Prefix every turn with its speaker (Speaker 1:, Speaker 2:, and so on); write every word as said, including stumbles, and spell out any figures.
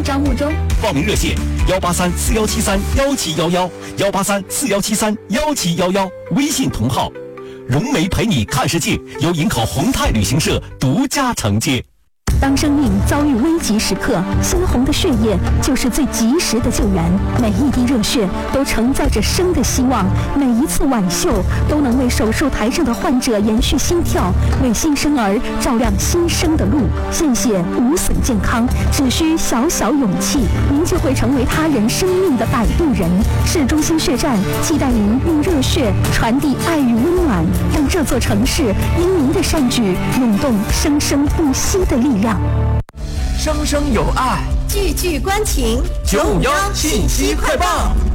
Speaker 1: 招募中。
Speaker 2: 报名热线：幺八三四幺七三幺七幺幺，幺八三四幺七三幺七幺幺。微信同号：融媒陪你看世界，由营口宏泰旅行社独家承接。
Speaker 3: 当生命遭遇危急时刻，鲜红的血液就是最及时的救援。每一滴热血都承载着生的希望，每一次挽袖都能为手术台上的患者延续心跳，为新生儿照亮新生的路。献血无损健康，只需小小勇气，您就会成为他人生命的摆渡人。市中心血站期待您用热血传递爱与温暖，让这座城市因您的善举涌动生生不息的力量。
Speaker 4: 生生有爱，
Speaker 5: 句句关情，
Speaker 4: 九五幺信息快报。